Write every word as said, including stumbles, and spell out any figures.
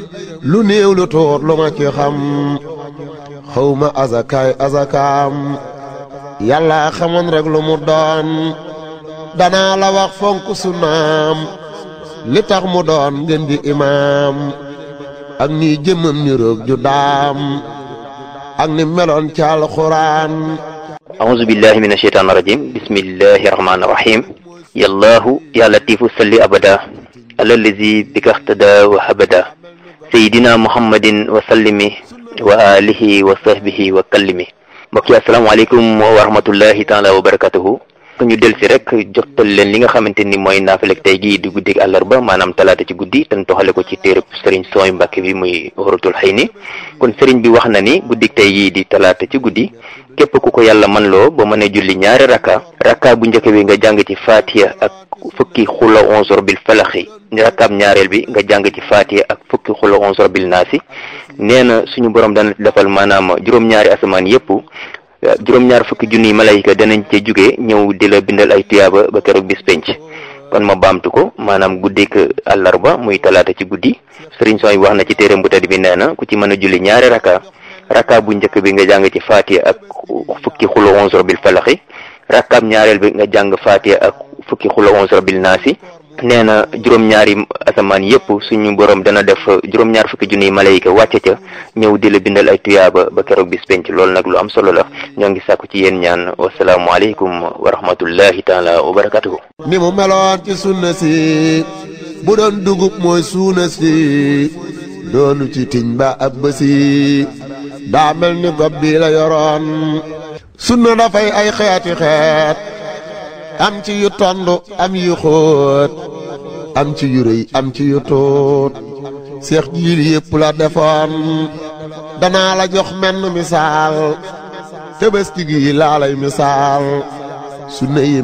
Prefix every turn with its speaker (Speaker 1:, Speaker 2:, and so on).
Speaker 1: lu néew lu tuut lu ma ci xam xawma azakaay azakaam yàlla xamoon rek lu mu doon danaa la wax fonk sunnaam li tax mu doon ngeen di imaam ak ni jëmmam ni roog ju daam ak ni meloon ci alxuraan.
Speaker 2: a'uuzu billahi mina shaytaani rajiim bismillahi rahmaani rahiim yallaahu yaa latiifu salli abada ala lazi bika ihtada wa habada sayyidina muhammadin wa sallimi wa alihi wa sahbihi wa kallimi. mbokk yi asalaamaaleykum wa rahmatullahi taala wa barakatuhu. ñu del si rek jotal leen li nga xamante ni mooy naafilek tey gii di guddig àllarba maanaam talaata ci guddi te toxale ko ci téereb sëriñ Sooy Mbàkke bi muy Waratul Hayni. kon sëriñ bi wax na ni guddig tey gii di talaata ci guddi képp ku ko yàlla man loo ba mën a julli ñaari rakka rakka bu njëkk bi nga jàng ci fatiha ak fukki xula onzor bil falaxi rakkaab ñaareel bi nga jàng ci fatiha ak fukki xula onzor bil naasi nee na suñu borom dana defal maanaam juróom-ñaari asamaan yépp juróom-ñaar fukki junniy malayka danañ ca jóge ñëw di la bindal ay tuyaaba ba keroog bis penc. kon ma baamtu ko maanaam guddik àllarba muy talaata ci guddi sëriñ Sooy wax na ci téeram bu tedd bi nee na ku ci mën a julli ñaari rakka rakka bu njëkk bi nga jàng ci fatiha ak fukki xula onzor bil falaxi rakkaab ñaareel bi nga jàng fatiha ak fukki xula onzor bil naasi nee na juróom-ñaari asamaan yépp suñu borom dana def juróom-ñaar fukki junniy malayka wàcce ca ñëw di la bindal ay tuyaaba ba keroog bis penc. loolu nag lu am solo la ñoo ngi sàkku ci yéen ñaan wasalaamualeykum wa rahmatullahi taala wa barakatuhu.
Speaker 1: ni mu meloon ci sunna si bu doon dugub mooy suuna si doonu ci tiñ ba ab bësi daa mel ni gob bi la yoroon sunna dafay ay xeeti xeet am ci yu tondu am yu xóot am ci yu rëy am ci yu tuut seex jiil yépp la defoon danaa la jox menn misaal Tabaski gi laa lay misaal sunna yi